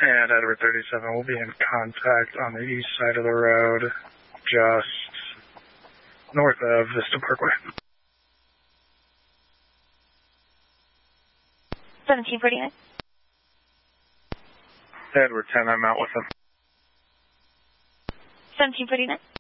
And Edward 37 will be in contact on the east side of the road, just north of Vista Parkway. 1749. Edward 10, I'm out with him. 1749.